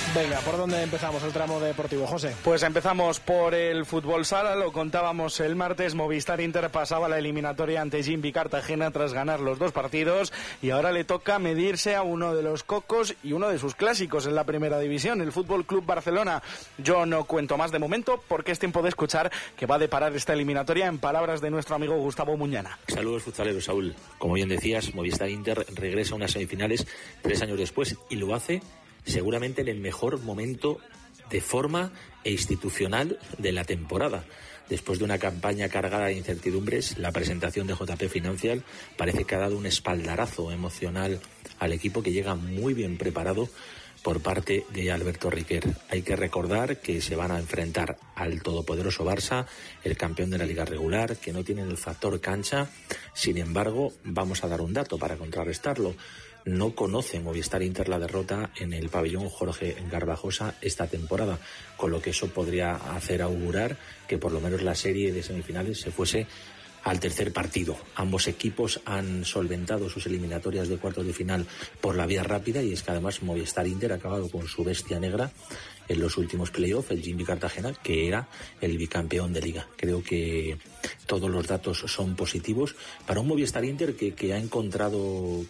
Venga, ¿por dónde empezamos el tramo deportivo, José? Pues empezamos por el fútbol sala, lo contábamos el martes, Movistar Inter pasaba la eliminatoria ante Jimby Cartagena tras ganar los 2 partidos y ahora le toca medirse a uno de los cocos y uno de sus clásicos en la primera división, el Fútbol Club Barcelona. Yo no cuento más de momento porque es tiempo de escuchar que va a deparar esta eliminatoria en palabras de nuestro amigo Gustavo Muñana. Saludos futsaleros, Saúl. Como bien decías, Movistar Inter regresa a unas semifinales 3 años después y lo hace seguramente en el mejor momento de forma e institucional de la temporada. Después de una campaña cargada de incertidumbres, la presentación de JP Financial parece que ha dado un espaldarazo emocional al equipo, que llega muy bien preparado por parte de Alberto Riquer. Hay que recordar que se van a enfrentar al todopoderoso Barça, el campeón de la liga regular, que no tienen el factor cancha. Sin embargo, vamos a dar un dato para contrarrestarlo. No conoce Movistar Inter la derrota en el pabellón Jorge Garbajosa esta temporada, con lo que eso podría hacer augurar que por lo menos la serie de semifinales se fuese al tercer partido. Ambos equipos han solventado sus eliminatorias de cuartos de final por la vía rápida, y es que además Movistar Inter ha acabado con su bestia negra en los últimos playoffs, el Jimby Cartagena, que era el bicampeón de liga. Creo que todos los datos son positivos para un Movistar Inter que ha encontrado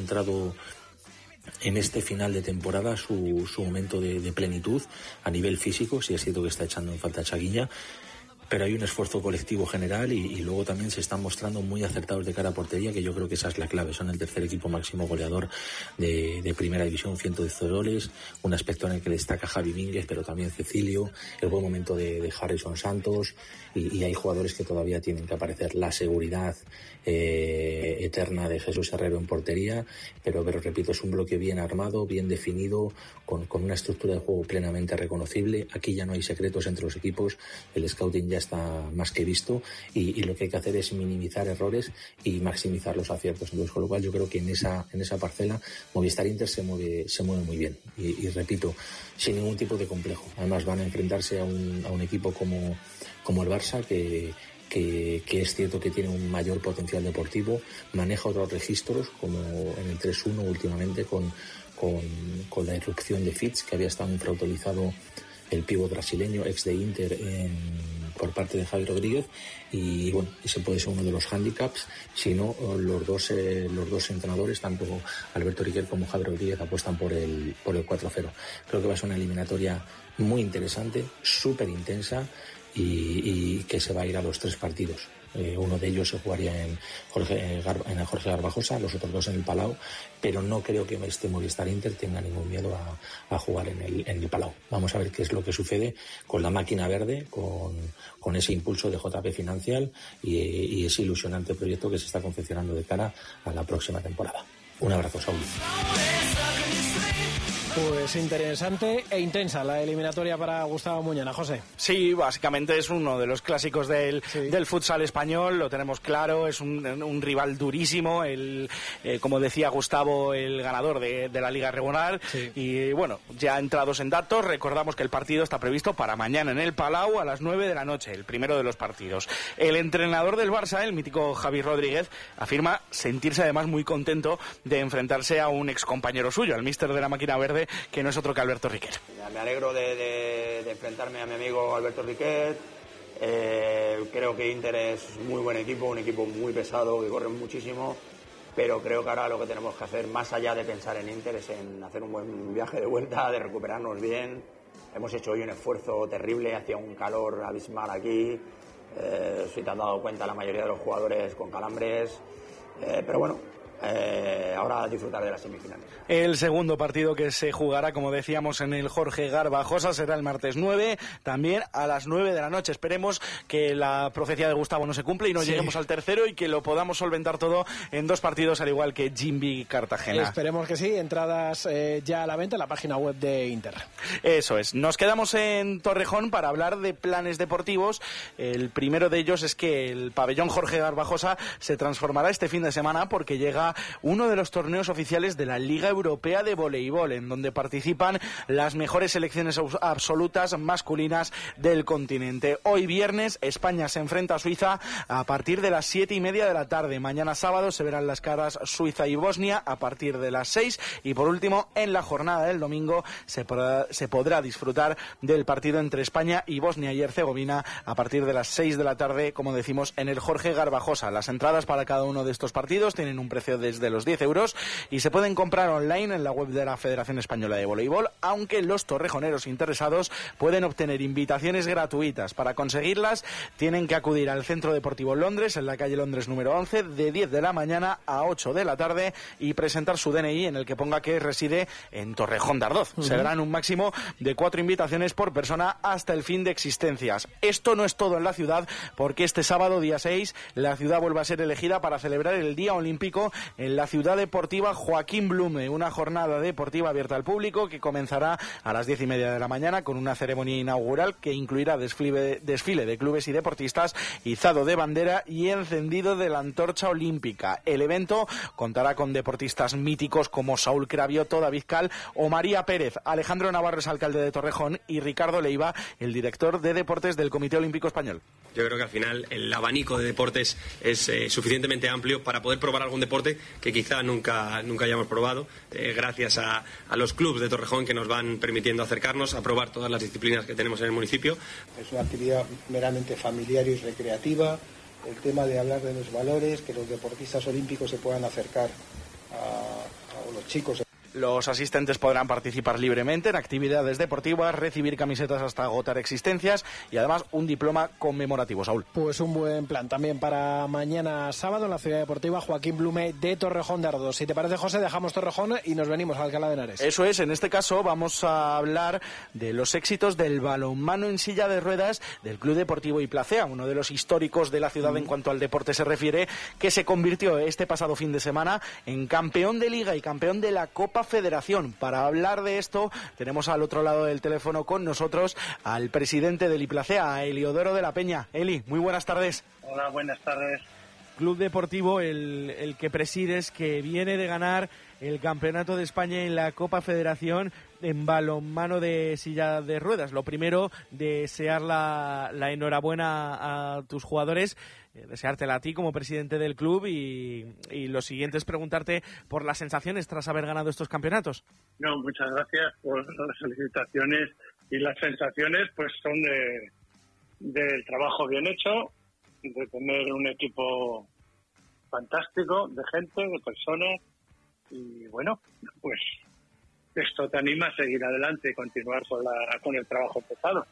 en este final de temporada su momento de plenitud a nivel físico. Sí es cierto que está echando en falta Chaguilla, pero hay un esfuerzo colectivo general y luego también se están mostrando muy acertados de cara a portería, que yo creo que esa es la clave. Son el tercer equipo máximo goleador de primera división, 110 goles, un aspecto en el que destaca Javi Mínguez, pero también Cecilio, el buen momento de Harrison Santos, y hay jugadores que todavía tienen que aparecer. La seguridad eterna de Jesús Herrero en portería, pero repito, es un bloque bien armado, bien definido, con una estructura de juego plenamente reconocible. Aquí ya no hay secretos entre los equipos, el scouting ya está más que visto, y lo que hay que hacer es minimizar errores y maximizar los aciertos. Entonces, con lo cual yo creo que en esa parcela Movistar Inter se mueve muy bien, y repito, sin ningún tipo de complejo. Además van a enfrentarse a un equipo como el Barça, que es cierto que tiene un mayor potencial deportivo, maneja otros registros, como en el 3-1 últimamente con la irrupción de Fitz, que había estado infrautilizado, el pívot brasileño, ex de Inter, por parte de Javi Rodríguez, y bueno, ese puede ser uno de los hándicaps. Si no, los dos entrenadores, tanto Alberto Riquer como Javi Rodríguez, apuestan por el 4-0. Creo que va a ser una eliminatoria muy interesante, súper intensa, y que se va a ir a los 3 partidos. Uno de ellos se jugaría en Jorge Garbajosa, los otros 2 en el Palau, pero no creo que este Movistar Inter tenga ningún miedo a jugar en el Palau. Vamos a ver qué es lo que sucede con la máquina verde, con ese impulso de JP Financial y ese ilusionante proyecto que se está confeccionando de cara a la próxima temporada. Un abrazo, Saúl. Pues interesante e intensa la eliminatoria para Gustavo Muñana, José. Sí, básicamente es uno de los clásicos del futsal español, lo tenemos claro, es un rival durísimo, como decía Gustavo, el ganador de la liga regular. Sí. Y bueno, ya entrados en datos, recordamos que el partido está previsto para mañana en el Palau a las 9 de la noche, el primero de los partidos. El entrenador del Barça, el mítico Javi Rodríguez, afirma sentirse además muy contento de enfrentarse a un excompañero suyo, al míster de la máquina verde, que no es otro que Alberto Riquer. Me alegro de enfrentarme a mi amigo Alberto Riquer. Creo que Inter es muy buen equipo, un equipo muy pesado, que corre muchísimo, pero creo que ahora lo que tenemos que hacer, más allá de pensar en Inter, es en hacer un buen viaje de vuelta, de recuperarnos bien. Hemos hecho hoy un esfuerzo terrible, hacía un calor abismal aquí, si te has dado cuenta, la mayoría de los jugadores con calambres, pero bueno, ahora disfrutar de las semifinales. El segundo partido que se jugará, como decíamos, en el Jorge Garbajosa será el martes 9, también a las 9 de la noche. Esperemos que la profecía de Gustavo no se cumple y no lleguemos al tercero, y que lo podamos solventar todo en 2 partidos, al igual que Jimby Cartagena. Esperemos que sí. Entradas ya a la venta en la página web de Inter. Eso es. Nos quedamos en Torrejón para hablar de planes deportivos. El primero de ellos es que el pabellón Jorge Garbajosa se transformará este fin de semana, porque llega juega uno de los torneos oficiales de la Liga Europea de Voleibol, en donde participan las mejores selecciones absolutas masculinas del continente. Hoy viernes España se enfrenta a Suiza a partir de las 7:30 de la tarde. Mañana sábado se verán las caras Suiza y Bosnia a partir de las 6, y por último en la jornada del domingo se podrá disfrutar del partido entre España y Bosnia y Herzegovina a partir de las 6 de la tarde, como decimos, en el Jorge Garbajosa. Las entradas para cada uno de estos partidos tienen un precio desde los 10 euros y se pueden comprar online en la web de la Federación Española de Voleibol, aunque los torrejoneros interesados pueden obtener invitaciones gratuitas. Para conseguirlas tienen que acudir al Centro Deportivo Londres, en la calle Londres número 11, de 10 de la mañana a 8 de la tarde y presentar su DNI en el que ponga que reside en Torrejón de Ardoz. Se darán un máximo de 4 invitaciones por persona hasta el fin de existencias. Esto no es todo en la ciudad, porque este sábado, día 6, la ciudad vuelve a ser elegida para celebrar el Día Olímpico en la Ciudad Deportiva Joaquín Blume, una jornada deportiva abierta al público que comenzará a las 10:30 de la mañana con una ceremonia inaugural que incluirá desfile de clubes y deportistas, izado de bandera y encendido de la antorcha olímpica. El evento contará con deportistas míticos como Saúl Cravioto, David Cal o María Pérez. Alejandro Navarro es alcalde de Torrejón y Ricardo Leiva, el director de deportes del Comité Olímpico Español. Yo creo que al final el abanico de deportes es suficientemente amplio para poder probar algún deporte que quizá nunca hayamos probado, gracias a los clubes de Torrejón que nos van permitiendo acercarnos a probar todas las disciplinas que tenemos en el municipio. Es una actividad meramente familiar y recreativa. El tema de hablar de los valores, que los deportistas olímpicos se puedan acercar a los chicos. Los asistentes podrán participar libremente en actividades deportivas, recibir camisetas hasta agotar existencias y además un diploma conmemorativo, Saúl. Pues un buen plan también para mañana sábado en la Ciudad Deportiva Joaquín Blume de Torrejón de Ardoz. Si te parece, José, dejamos Torrejón y nos venimos a Alcalá de Henares. Eso es, en este caso vamos a hablar de los éxitos del balonmano en silla de ruedas del Club Deportivo Iplacea, uno de los históricos de la ciudad en cuanto al deporte se refiere, que se convirtió este pasado fin de semana en campeón de Liga y campeón de la Copa Federación. Para hablar de esto tenemos al otro lado del teléfono con nosotros al presidente del Iplacea, a Eliodoro de la Peña. Eli, muy buenas tardes. Hola, buenas tardes. Club Deportivo, el que presides, que viene de ganar el Campeonato de España en la Copa Federación en balonmano de silla de ruedas. Lo primero, desear la enhorabuena a tus jugadores, deseártela a ti como presidente del club y lo siguiente es preguntarte por las sensaciones tras haber ganado estos campeonatos. No, muchas gracias por las felicitaciones, y las sensaciones pues son del trabajo bien hecho, de tener un equipo fantástico, de gente, de personas, y bueno, pues esto te anima a seguir adelante y continuar con el trabajo empezado.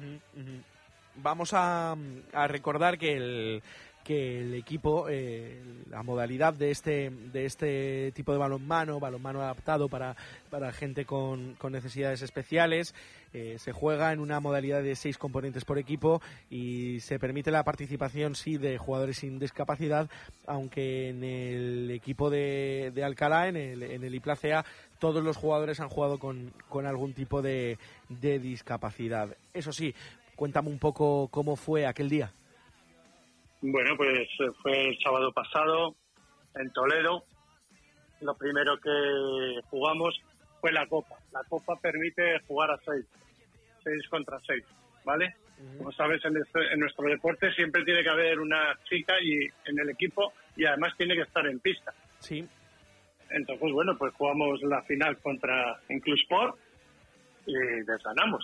Vamos a recordar que el equipo, la modalidad de este tipo de balonmano adaptado para gente con necesidades especiales, se juega en una modalidad de 6 componentes por equipo y se permite la participación, sí, de jugadores sin discapacidad, aunque en el equipo de Alcalá, en el Iplacea, todos los jugadores han jugado con algún tipo de discapacidad. Eso sí, cuéntame un poco cómo fue aquel día. Bueno, pues fue el sábado pasado en Toledo. Lo primero que jugamos fue la Copa. La Copa permite jugar a 6 contra 6, ¿vale? Como sabes, en nuestro deporte siempre tiene que haber una chica en el equipo y además tiene que estar en pista. Sí. Entonces, bueno, pues jugamos la final contra Inclusport y les ganamos.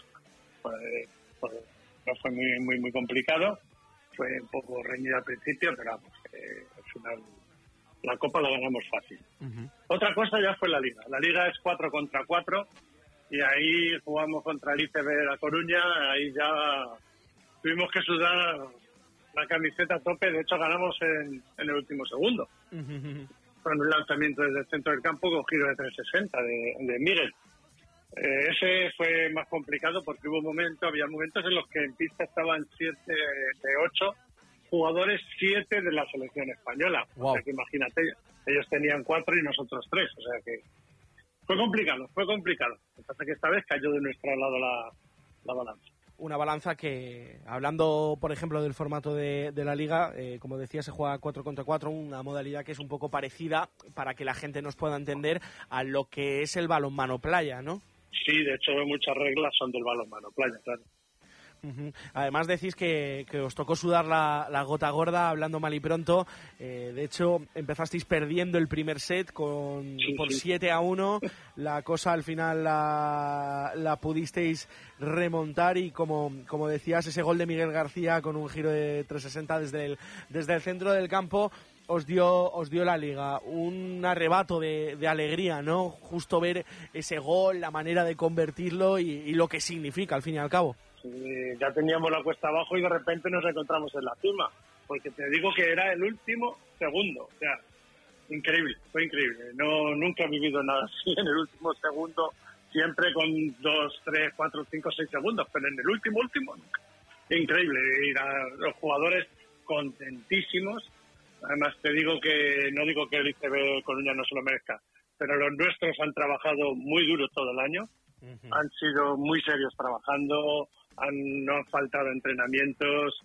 No fue muy complicado. Fue un poco reñida al principio, pero vamos, al final la Copa la ganamos fácil. Otra cosa ya fue la Liga. La Liga es 4 contra 4 y ahí jugamos contra el ICB de La Coruña. Ahí ya tuvimos que sudar la camiseta a tope. De hecho, ganamos en el último segundo. Con un lanzamiento desde el centro del campo con giro de 360 de Miguel. Ese fue más complicado porque había momentos en los que en pista estaban 7 de 8 jugadores, 7 de la selección española. Wow. O sea que imagínate, ellos tenían 4 y nosotros 3. O sea que fue complicado. Lo que pasa es que esta vez cayó de nuestro lado la balanza. una balanza que, hablando por ejemplo del formato de la Liga, como decía, se juega 4 contra 4, una modalidad que es un poco parecida, para que la gente nos pueda entender, a lo que es el balonmano playa, ¿no? Sí, de hecho muchas reglas son del balonmano playa, claro. Además decís que os tocó sudar la gota gorda, hablando mal y pronto. De hecho, empezasteis perdiendo el primer set por 7-1. La cosa al final la pudisteis remontar y como decías, ese gol de Miguel García con un giro de 360 desde el centro del campo os dio la Liga. Un arrebato de alegría, ¿no? Justo ver ese gol, la manera de convertirlo y lo que significa al fin y al cabo. Ya teníamos la cuesta abajo y de repente nos encontramos en la cima, porque te digo que era el último segundo, o sea, increíble, fue increíble. Nunca he vivido nada así en el último segundo, siempre con 2, 3, 4, 5, 6 segundos, pero en el último nunca. Increíble, y los jugadores contentísimos. Además te digo que, no digo que el ICB Coruña no se lo merezca, pero los nuestros han trabajado muy duro todo el año, han sido muy serios trabajando, no han faltado entrenamientos,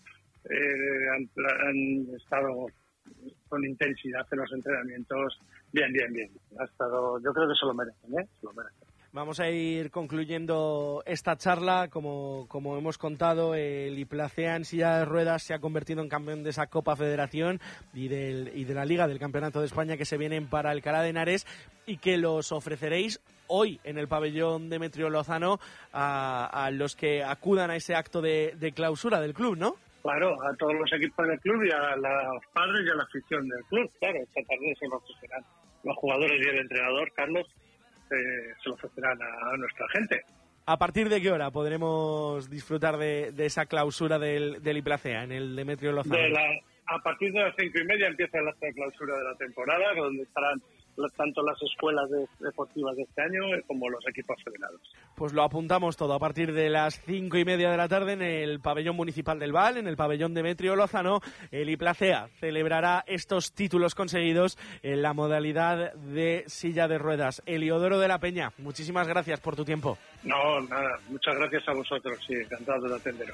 han estado con intensidad en los entrenamientos, bien. Ha estado, yo creo que se lo merecen, se lo merecen. Vamos a ir concluyendo esta charla. Como hemos contado, el Iplacea en silla de ruedas se ha convertido en campeón de esa Copa Federación y de la Liga del Campeonato de España, que se vienen para Alcalá de Henares y que los ofreceréis hoy en el pabellón Demetrio Lozano a los que acudan a ese acto de clausura del club, ¿no? Claro, a todos los equipos del club y a los padres y a la afición del club. Claro, esta tarde se lo ofrecerán los jugadores y el entrenador, Carlos, se lo ofrecerán a nuestra gente. ¿A partir de qué hora podremos disfrutar de esa clausura del Iplacea en el Demetrio Lozano? A partir de las 5:30 empieza la clausura de la temporada, donde estarán tanto las escuelas deportivas de este año como los equipos federados. Pues lo apuntamos todo a partir de las 5:30 de la tarde en el pabellón municipal del Val, en el pabellón Demetrio Lozano. El Iplacea celebrará estos títulos conseguidos en la modalidad de silla de ruedas. Eliodoro de la Peña, muchísimas gracias por tu tiempo. No, nada, muchas gracias a vosotros, sí, encantado de atenderos.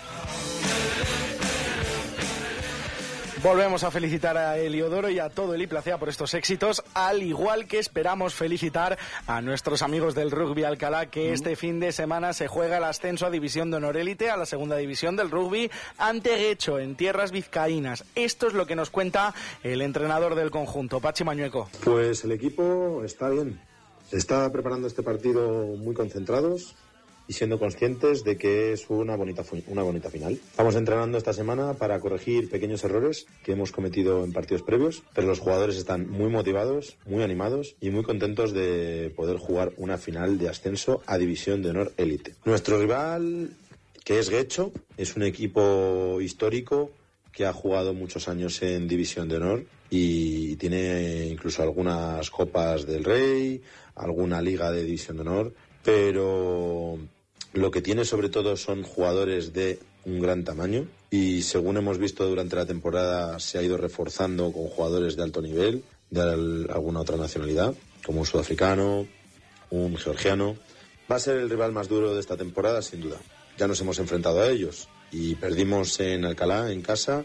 Volvemos a felicitar a Eliodoro y a todo el Iplacea por estos éxitos, al igual que esperamos felicitar a nuestros amigos del Rugby Alcalá, que este fin de semana se juega el ascenso a División de Honor Élite, a la segunda división del rugby, ante Guecho, en tierras vizcaínas. Esto es lo que nos cuenta el entrenador del conjunto, Pachi Mañueco. Pues el equipo está bien, se está preparando este partido muy concentrados y siendo conscientes de que es una bonita final. Estamos entrenando esta semana para corregir pequeños errores que hemos cometido en partidos previos, pero los jugadores están muy motivados, muy animados y muy contentos de poder jugar una final de ascenso a División de Honor Élite. Nuestro rival, que es Guecho, es un equipo histórico que ha jugado muchos años en División de Honor y tiene incluso algunas Copas del Rey, alguna Liga de División de Honor, pero lo que tiene sobre todo son jugadores de un gran tamaño y, según hemos visto durante la temporada, se ha ido reforzando con jugadores de alto nivel, de alguna otra nacionalidad, como un sudafricano, un georgiano. Va a ser el rival más duro de esta temporada, sin duda. Ya nos hemos enfrentado a ellos y perdimos en Alcalá, en casa,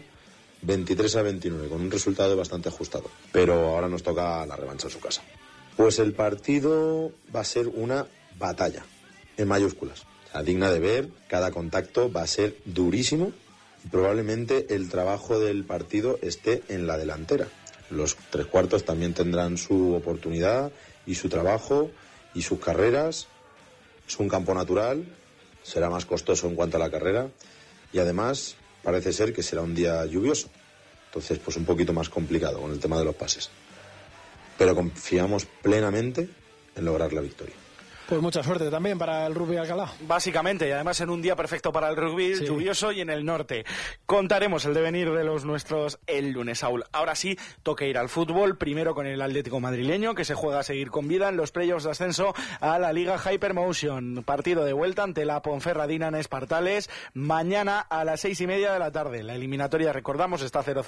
23-29, con un resultado bastante ajustado. Pero ahora nos toca la revancha en su casa. Pues el partido va a ser una batalla, en mayúsculas. Digna de ver, cada contacto va a ser durísimo y probablemente el trabajo del partido esté en la delantera. Los tres cuartos también tendrán su oportunidad y su trabajo y sus carreras. Es un campo natural, será más costoso en cuanto a la carrera y además parece ser que será un día lluvioso. Entonces, pues un poquito más complicado con el tema de los pases. Pero confiamos plenamente en lograr la victoria. Pues mucha suerte también para el rugby Alcalá. Básicamente, y además en un día perfecto para el rugby, sí, lluvioso y en el norte. Contaremos el devenir de los nuestros el lunes, Saúl. Ahora sí, toca ir al fútbol, primero con el Atlético madrileño, que se juega a seguir con vida en los playoffs de ascenso a la Liga Hypermotion. Partido de vuelta ante la Ponferradina en Espartales, mañana a las 6:30 de la tarde. La eliminatoria, recordamos, está 0-0